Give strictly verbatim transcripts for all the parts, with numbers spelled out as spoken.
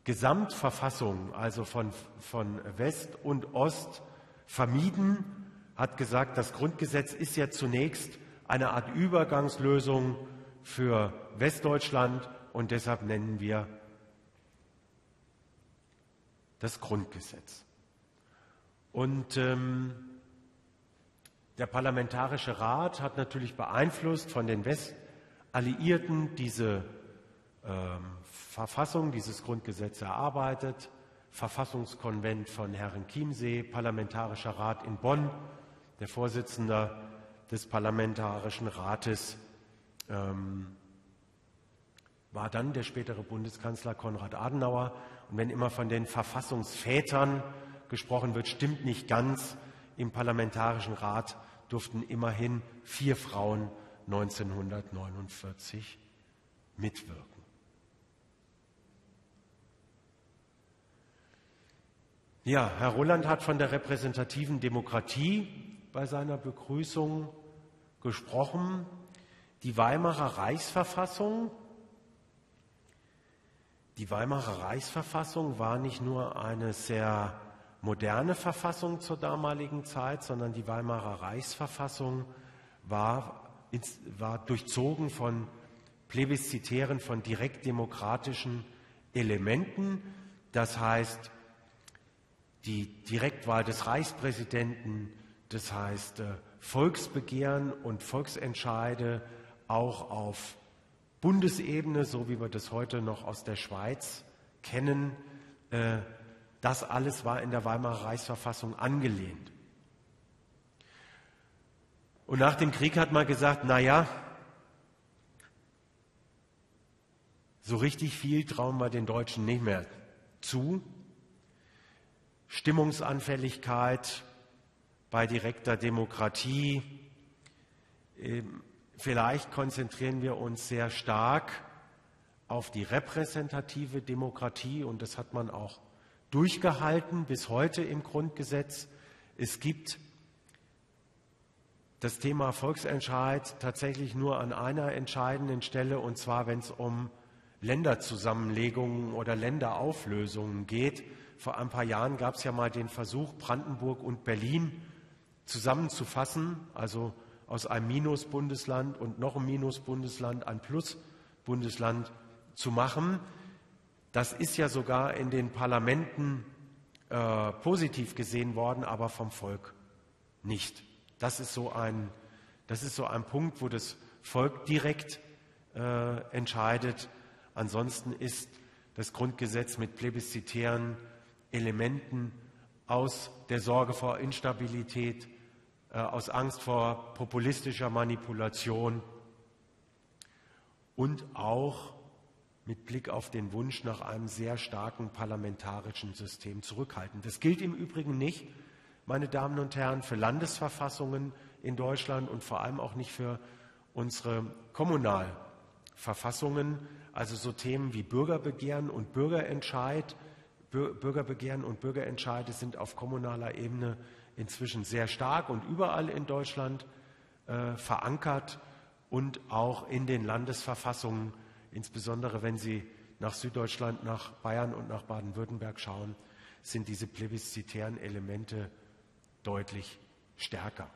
Gesamtverfassung, also von, von West und Ost, vermieden, hat gesagt, das Grundgesetz ist ja zunächst eine Art Übergangslösung für Westdeutschland und deshalb nennen wir das Grundgesetz. Und ähm, der Parlamentarische Rat hat natürlich beeinflusst von den Westalliierten diese ähm, Verfassung, dieses Grundgesetz erarbeitet. Verfassungskonvent von Herrenchiemsee, Parlamentarischer Rat in Bonn, der Vorsitzende des Parlamentarischen Rates ähm, war dann der spätere Bundeskanzler Konrad Adenauer. Und wenn immer von den Verfassungsvätern gesprochen wird, stimmt nicht ganz. Im Parlamentarischen Rat durften immerhin vier Frauen neunzehnhundertneunundvierzig mitwirken. Ja, Herr Rolland hat von der repräsentativen Demokratie bei seiner Begrüßung gesprochen. Die Weimarer Reichsverfassung, die Weimarer Reichsverfassung war nicht nur eine sehr moderne Verfassung zur damaligen Zeit, sondern die Weimarer Reichsverfassung war, war durchzogen von plebiszitären, von direktdemokratischen Elementen. Das heißt, die Direktwahl des Reichspräsidenten, das heißt Volksbegehren und Volksentscheide auch auf Bundesebene, so wie wir das heute noch aus der Schweiz kennen, das alles war in der Weimarer Reichsverfassung angelehnt. Und nach dem Krieg hat man gesagt, na ja, so richtig viel trauen wir den Deutschen nicht mehr zu. Stimmungsanfälligkeit bei direkter Demokratie. Vielleicht konzentrieren wir uns sehr stark auf die repräsentative Demokratie und das hat man auch durchgehalten bis heute im Grundgesetz. Es gibt das Thema Volksentscheid tatsächlich nur an einer entscheidenden Stelle, und zwar wenn es um Länderzusammenlegungen oder Länderauflösungen geht. Vor ein paar Jahren gab es ja mal den Versuch, Brandenburg und Berlin zusammenzufassen, also aus einem Minus-Bundesland und noch ein Minus-Bundesland ein Plus-Bundesland zu machen. Das ist ja sogar in den Parlamenten äh, positiv gesehen worden, aber vom Volk nicht. Das ist so ein, das ist so ein Punkt, wo das Volk direkt äh, entscheidet. Ansonsten ist das Grundgesetz mit plebiszitären Elementen aus der Sorge vor Instabilität, äh, aus Angst vor populistischer Manipulation und auch mit Blick auf den Wunsch nach einem sehr starken parlamentarischen System zurückhaltend. Das gilt im Übrigen nicht, meine Damen und Herren, für Landesverfassungen in Deutschland und vor allem auch nicht für unsere Kommunalverfassungen. Also so Themen wie Bürgerbegehren und Bürgerentscheid, Bürgerbegehren und Bürgerentscheide sind auf kommunaler Ebene inzwischen sehr stark und überall in Deutschland äh, verankert und auch in den Landesverfassungen, insbesondere wenn Sie nach Süddeutschland, nach Bayern und nach Baden-Württemberg schauen, sind diese plebiszitären Elemente deutlich stärker.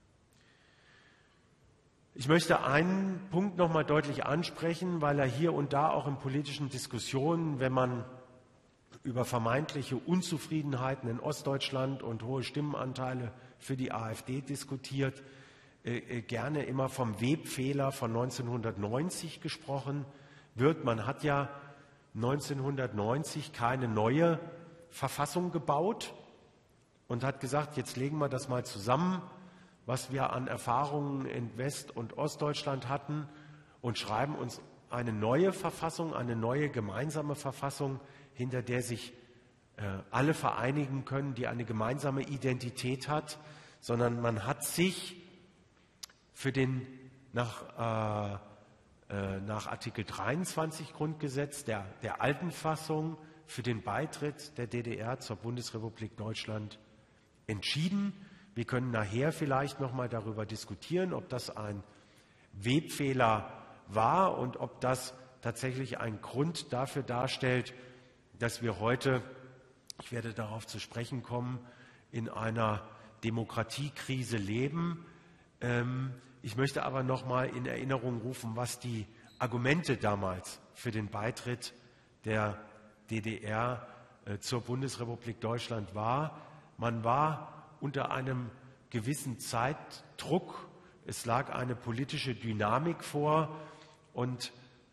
Ich möchte einen Punkt noch mal deutlich ansprechen, weil er hier und da auch in politischen Diskussionen, wenn man über vermeintliche Unzufriedenheiten in Ostdeutschland und hohe Stimmenanteile für die AfD diskutiert, äh, gerne immer vom Webfehler von neunzehnhundertneunzig gesprochen wird. Man hat ja neunzehnhundertneunzig keine neue Verfassung gebaut und hat gesagt, jetzt legen wir das mal zusammen, was wir an Erfahrungen in West- und Ostdeutschland hatten, und schreiben uns eine neue Verfassung, eine neue gemeinsame Verfassung, hinter der sich äh, alle vereinigen können, die eine gemeinsame Identität hat, sondern man hat sich für den nach, äh, äh, nach Artikel dreiundzwanzig Grundgesetz der, der alten Fassung für den Beitritt der D D R zur Bundesrepublik Deutschland entschieden. Wir können nachher vielleicht noch mal darüber diskutieren, ob das ein Webfehler war und ob das tatsächlich ein Grund dafür darstellt, dass wir heute, ich werde darauf zu sprechen kommen, in einer Demokratiekrise leben. Ich möchte aber noch mal in Erinnerung rufen, was die Argumente damals für den Beitritt der D D R zur Bundesrepublik Deutschland war. Man war unter einem gewissen Zeitdruck. Es lag eine politische Dynamik vor und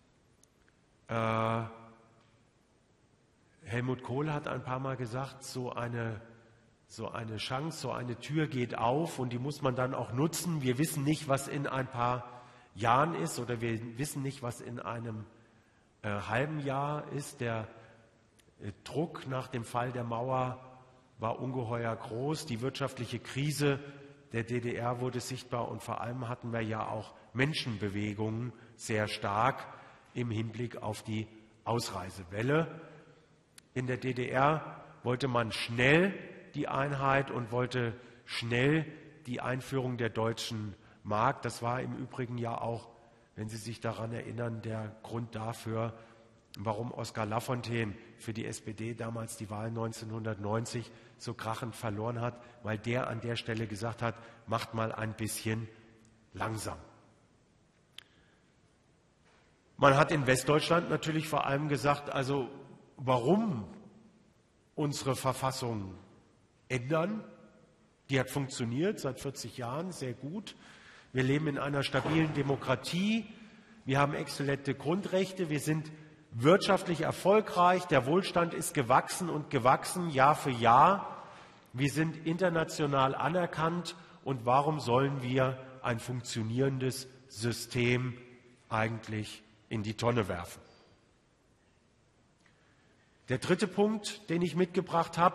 äh, Helmut Kohl hat ein paar Mal gesagt, so eine, so eine Chance, so eine Tür geht auf und die muss man dann auch nutzen. Wir wissen nicht, was in ein paar Jahren ist oder wir wissen nicht, was in einem äh, halben Jahr ist. Der äh, Druck nach dem Fall der Mauer war ungeheuer groß. Die wirtschaftliche Krise der D D R wurde sichtbar und vor allem hatten wir ja auch Menschenbewegungen sehr stark im Hinblick auf die Ausreisewelle. In der D D R wollte man schnell die Einheit und wollte schnell die Einführung der deutschen Mark. Das war im Übrigen ja auch, wenn Sie sich daran erinnern, der Grund dafür, warum Oskar Lafontaine für die S P D damals die Wahl neunzehnhundertneunzig so krachend verloren hat, weil der an der Stelle gesagt hat, macht mal ein bisschen langsam. Man hat in Westdeutschland natürlich vor allem gesagt, also warum unsere Verfassung ändern? Die hat funktioniert seit vierzig Jahren, sehr gut. Wir leben in einer stabilen Demokratie, wir haben exzellente Grundrechte, wir sind wirtschaftlich erfolgreich, der Wohlstand ist gewachsen und gewachsen, Jahr für Jahr. Wir sind international anerkannt und warum sollen wir ein funktionierendes System eigentlich in die Tonne werfen? Der dritte Punkt, den ich mitgebracht habe,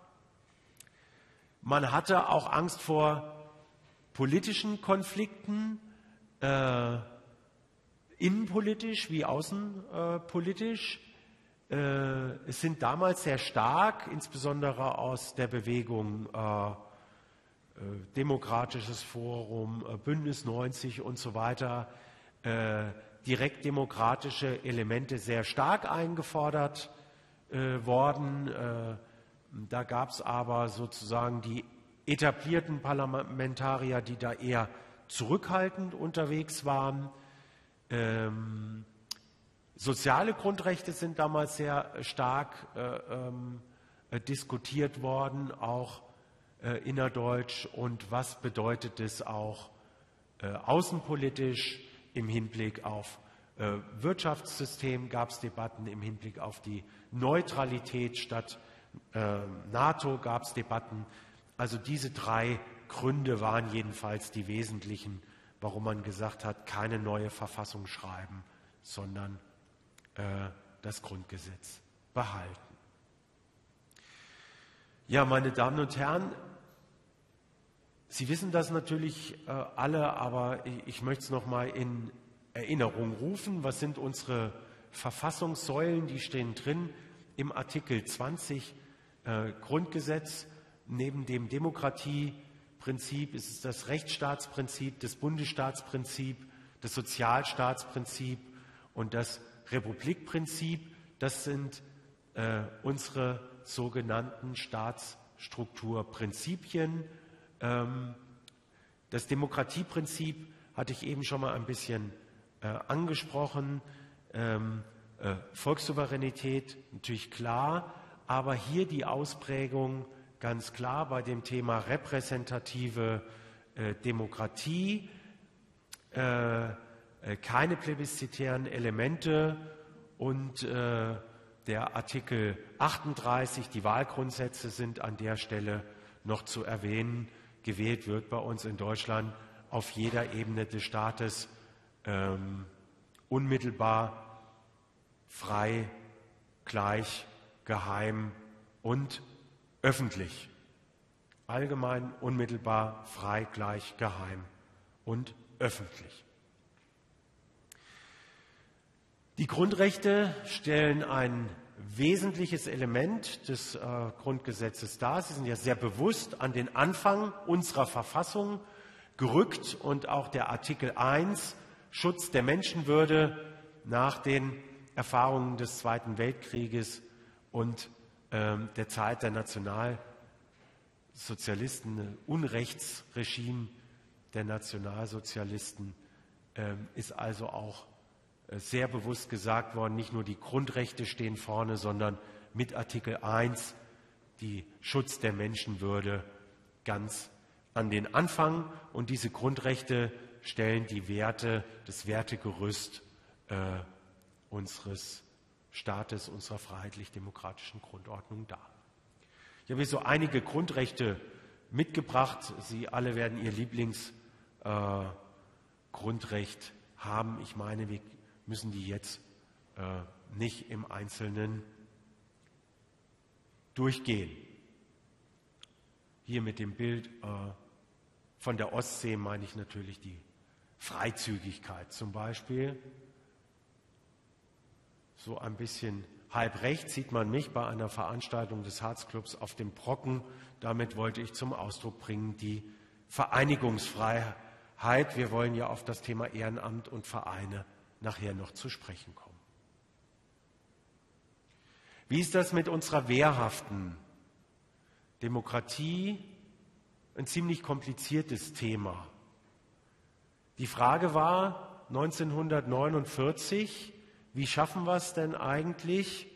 man hatte auch Angst vor politischen Konflikten, äh, innenpolitisch wie außenpolitisch. Äh, es sind damals sehr stark, insbesondere aus der Bewegung äh, äh, Demokratisches Forum, äh, Bündnis neunzig und so weiter, äh, direktdemokratische Elemente sehr stark eingefordert äh, worden. Äh, da gab es aber sozusagen die etablierten Parlamentarier, die da eher zurückhaltend unterwegs waren. Ähm, soziale Grundrechte sind damals sehr stark äh, äh, diskutiert worden, auch äh, innerdeutsch. Und was bedeutet es auch äh, außenpolitisch im Hinblick auf äh, Wirtschaftssystem? Gab es Debatten im Hinblick auf die Neutralität statt äh, NATO? Gab es Debatten? Also diese drei Gründe waren jedenfalls die wesentlichen, warum man gesagt hat, keine neue Verfassung schreiben, sondern äh, das Grundgesetz behalten. Ja, meine Damen und Herren, Sie wissen das natürlich äh, alle, aber ich, ich möchte es noch mal in Erinnerung rufen. Was sind unsere Verfassungssäulen? Die stehen drin im Artikel zwanzig äh, Grundgesetz. Neben dem Demokratieprinzip ist es das Rechtsstaatsprinzip, das Bundesstaatsprinzip, das Sozialstaatsprinzip und das Republikprinzip. Das sind äh, unsere sogenannten Staatsstrukturprinzipien. Ähm, das Demokratieprinzip hatte ich eben schon mal ein bisschen äh, angesprochen. Ähm, äh, Volkssouveränität natürlich klar, aber hier die Ausprägung ganz klar bei dem Thema repräsentative äh, Demokratie, äh, äh, keine plebiszitären Elemente und äh, der Artikel achtunddreißig, die Wahlgrundsätze sind an der Stelle noch zu erwähnen. Gewählt wird bei uns in Deutschland auf jeder Ebene des Staates ähm, unmittelbar, frei, gleich, geheim und öffentlich. Allgemein, unmittelbar, frei, gleich, geheim und öffentlich. Die Grundrechte stellen ein wesentliches Element des äh, Grundgesetzes dar. Sie sind ja sehr bewusst an den Anfang unserer Verfassung gerückt und auch der Artikel eins, Schutz der Menschenwürde nach den Erfahrungen des Zweiten Weltkrieges und ähm, der Zeit der Nationalsozialisten, Unrechtsregime der Nationalsozialisten, ähm, ist also auch äh, sehr bewusst gesagt worden, nicht nur die Grundrechte stehen vorne, sondern mit Artikel eins die Schutz der Menschenwürde ganz an den Anfang. Und diese Grundrechte stellen die Werte, das Wertegerüst äh, unseres Staates, unserer freiheitlich-demokratischen Grundordnung dar. Ich habe hier so einige Grundrechte mitgebracht. Sie alle werden Ihr Lieblingsgrundrecht äh, haben. Ich meine, wir müssen die jetzt äh, nicht im Einzelnen durchgehen. Hier mit dem Bild äh, von der Ostsee meine ich natürlich die Freizügigkeit zum Beispiel. So ein bisschen halb rechts sieht man mich bei einer Veranstaltung des Harzclubs auf dem Brocken. Damit wollte ich zum Ausdruck bringen die Vereinigungsfreiheit. Wir wollen ja auf das Thema Ehrenamt und Vereine nachher noch zu sprechen kommen. Wie ist das mit unserer wehrhaften Demokratie? Ein ziemlich kompliziertes Thema. Die Frage war neunzehnhundertneunundvierzig, wie schaffen wir es denn eigentlich,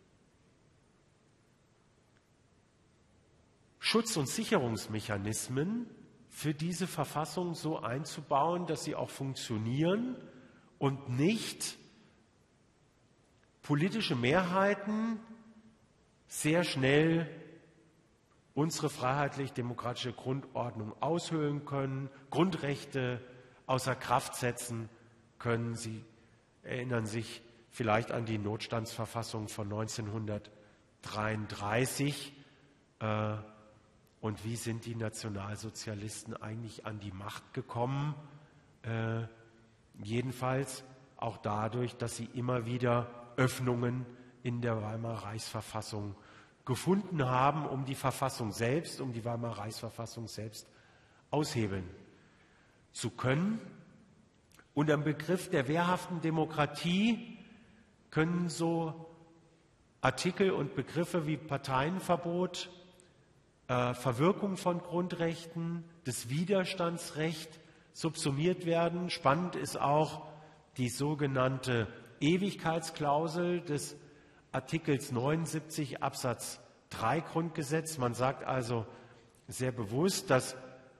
Schutz- und Sicherungsmechanismen für diese Verfassung so einzubauen, dass sie auch funktionieren und nicht politische Mehrheiten sehr schnell unsere freiheitlich-demokratische Grundordnung aushöhlen können, Grundrechte außer Kraft setzen können. Sie erinnern sich vielleicht an die Notstandsverfassung von neunzehnhundertdreiunddreißig. Äh, und wie sind die Nationalsozialisten eigentlich an die Macht gekommen? Äh, jedenfalls auch dadurch, dass sie immer wieder Öffnungen in der Weimarer Reichsverfassung gefunden haben, um die Verfassung selbst, um die Weimarer Reichsverfassung selbst aushebeln zu können. Unter dem Begriff der wehrhaften Demokratie können so Artikel und Begriffe wie Parteienverbot, äh, Verwirkung von Grundrechten, das Widerstandsrecht subsumiert werden. Spannend ist auch die sogenannte Ewigkeitsklausel des Artikels neunundsiebzig Absatz drei Grundgesetz. Man sagt also sehr bewusst, dass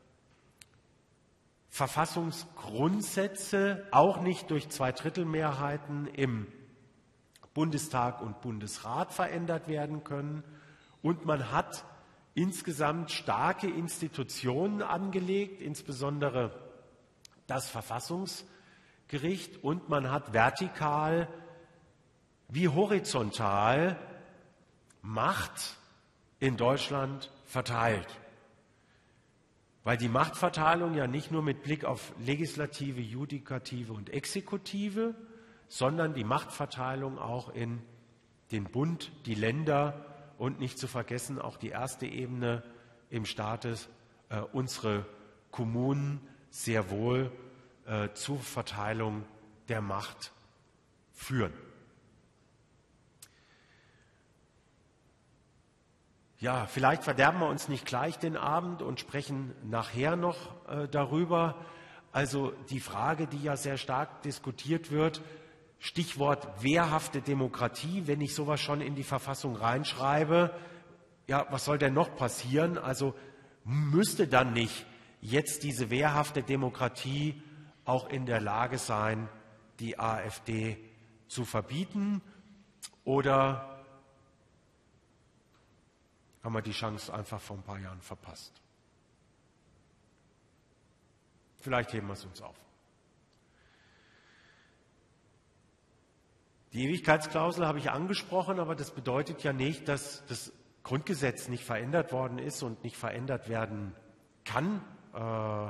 Verfassungsgrundsätze auch nicht durch Zweidrittelmehrheiten im Bundestag und Bundesrat verändert werden können. Und man hat insgesamt starke Institutionen angelegt, insbesondere das Verfassungsgericht, und man hat vertikal wie horizontal Macht in Deutschland verteilt. Weil die Machtverteilung ja nicht nur mit Blick auf Legislative, Judikative und Exekutive, sondern die Machtverteilung auch in den Bund, die Länder und nicht zu vergessen auch die erste Ebene im Staates, äh, unsere Kommunen sehr wohl äh, zur Verteilung der Macht führen. Ja, vielleicht verderben wir uns nicht gleich den Abend und sprechen nachher noch äh, darüber. Also die Frage, die ja sehr stark diskutiert wird, Stichwort wehrhafte Demokratie, wenn ich sowas schon in die Verfassung reinschreibe, ja, was soll denn noch passieren? Also müsste dann nicht jetzt diese wehrhafte Demokratie auch in der Lage sein, die AfD zu verbieten? Oder haben wir die Chance einfach vor ein paar Jahren verpasst? Vielleicht heben wir es uns auf. Die Ewigkeitsklausel habe ich angesprochen, aber das bedeutet ja nicht, dass das Grundgesetz nicht verändert worden ist und nicht verändert werden kann. Äh,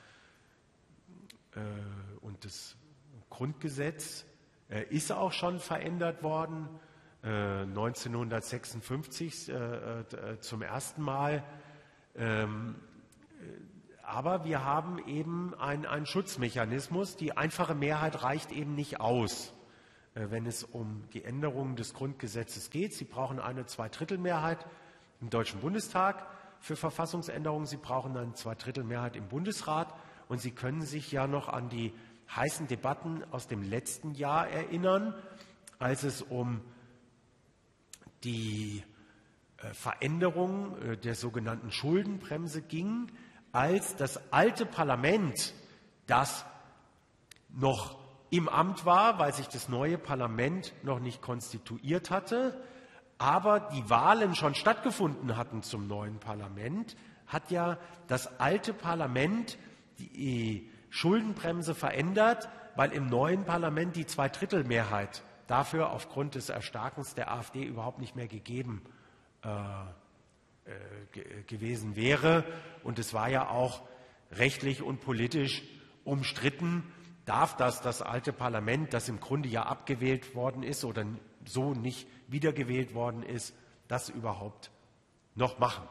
äh, und das Grundgesetz äh, ist auch schon verändert worden. neunzehnhundertsechsundfünfzig äh, äh, zum ersten Mal. Ähm, aber wir haben eben einen Schutzmechanismus. Die einfache Mehrheit reicht eben nicht aus. wenn es um die Änderung des Grundgesetzes geht. Sie brauchen eine Zweidrittelmehrheit im Deutschen Bundestag für Verfassungsänderungen. Sie brauchen eine Zweidrittelmehrheit im Bundesrat. Und Sie können sich ja noch an die heißen Debatten aus dem letzten Jahr erinnern, als es um die Veränderung der sogenannten Schuldenbremse ging, als das alte Parlament, das noch im Amt war, weil sich das neue Parlament noch nicht konstituiert hatte, aber die Wahlen schon stattgefunden hatten zum neuen Parlament, hat ja das alte Parlament die Schuldenbremse verändert, weil im neuen Parlament die Zweidrittelmehrheit dafür aufgrund des Erstarkens der AfD überhaupt nicht mehr gegeben äh, äh, ge- gewesen wäre. Und es war ja auch rechtlich und politisch umstritten, darf das das alte Parlament, das im Grunde ja abgewählt worden ist oder so nicht wiedergewählt worden ist, das überhaupt noch machen.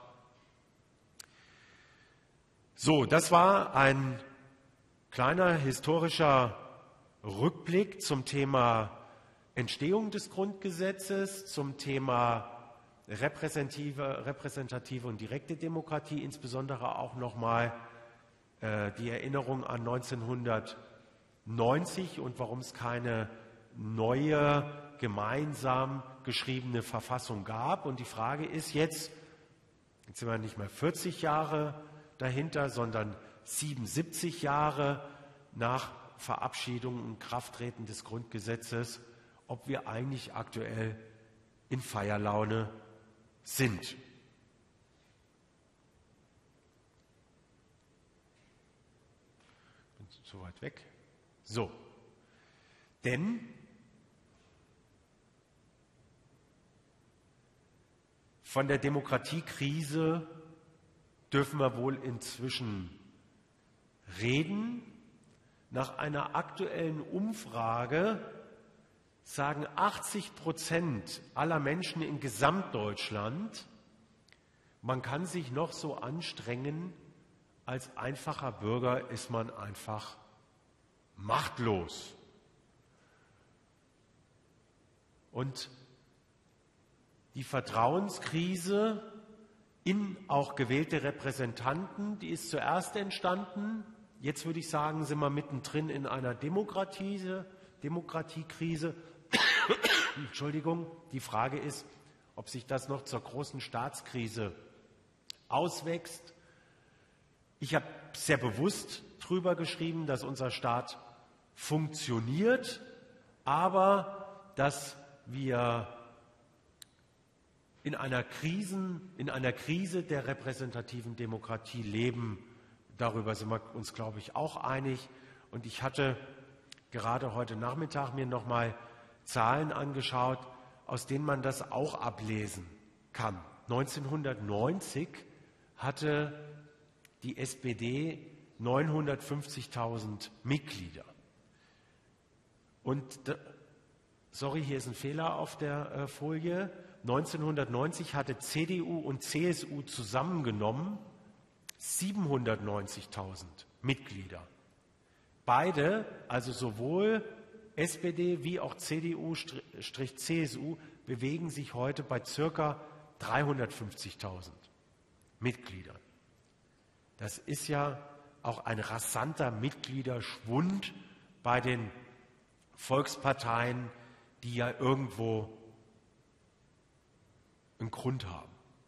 So, das war ein kleiner historischer Rückblick zum Thema Entstehung des Grundgesetzes, zum Thema repräsentative, repräsentative und direkte Demokratie, insbesondere auch nochmal äh, die Erinnerung an neunzehnhundertneunzig und warum es keine neue, gemeinsam geschriebene Verfassung gab. Und die Frage ist jetzt, jetzt sind wir nicht mehr vierzig Jahre dahinter, sondern siebenundsiebzig Jahre nach Verabschiedung und Krafttreten des Grundgesetzes, ob wir eigentlich aktuell in Feierlaune sind. Bin zu weit weg. So, denn von der Demokratiekrise dürfen wir wohl inzwischen reden. Nach einer aktuellen Umfrage sagen achtzig Prozent aller Menschen in Gesamtdeutschland, man kann sich noch so anstrengen, als einfacher Bürger ist man einfach machtlos. Und die Vertrauenskrise in auch gewählte Repräsentanten, die ist zuerst entstanden. Jetzt würde ich sagen, sind wir mittendrin in einer Demokratie, Demokratiekrise. Entschuldigung, die Frage ist, ob sich das noch zur großen Staatskrise auswächst. Ich habe sehr bewusst darüber geschrieben, dass unser Staat funktioniert, aber dass wir in einer, Krisen, in einer Krise der repräsentativen Demokratie leben. Darüber sind wir uns, glaube ich, auch einig. Und ich hatte gerade heute Nachmittag mir noch mal Zahlen angeschaut, aus denen man das auch ablesen kann. neunzehnhundertneunzig hatte die S P D neunhundertfünfzigtausend Mitglieder. Und, sorry, hier ist ein Fehler auf der Folie. neunzehnhundertneunzig hatte C D U und C S U zusammengenommen siebenhundertneunzigtausend Mitglieder. Beide, also sowohl S P D wie auch C D U-C S U, bewegen sich heute bei circa dreihundertfünfzigtausend Mitgliedern. Das ist ja auch ein rasanter Mitgliederschwund bei den Volksparteien, die ja irgendwo einen Grund haben.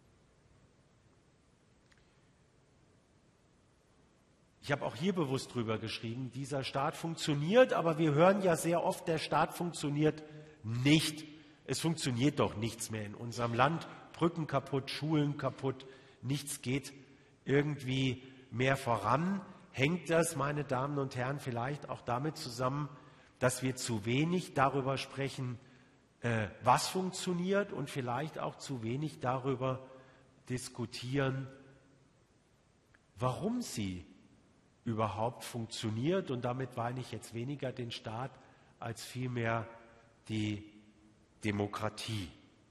Ich habe auch hier bewusst drüber geschrieben, dieser Staat funktioniert, aber wir hören ja sehr oft, der Staat funktioniert nicht. Es funktioniert doch nichts mehr in unserem Land. Brücken kaputt, Schulen kaputt, nichts geht irgendwie mehr voran. Hängt das, meine Damen und Herren, vielleicht auch damit zusammen, dass wir zu wenig darüber sprechen, was funktioniert und vielleicht auch zu wenig darüber diskutieren, warum sie überhaupt funktioniert. Und damit meine ich jetzt weniger den Staat als vielmehr die Demokratie.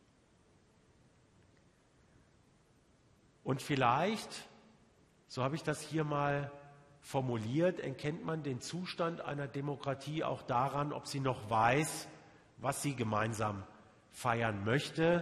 Und vielleicht, so habe ich das hier mal formuliert, erkennt man den Zustand einer Demokratie auch daran, ob sie noch weiß, was sie gemeinsam feiern möchte.